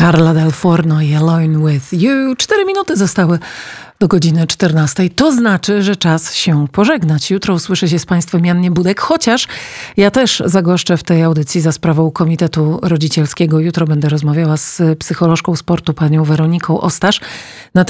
Carla Del Forno i Alone With You. 4 minuty zostały do godziny 14. To znaczy, że czas się pożegnać. Jutro usłyszę się z Państwem Jannie Budek, chociaż ja też zagoszczę w tej audycji za sprawą Komitetu Rodzicielskiego. Jutro będę rozmawiała z psycholożką sportu, panią Weroniką Ostasz, na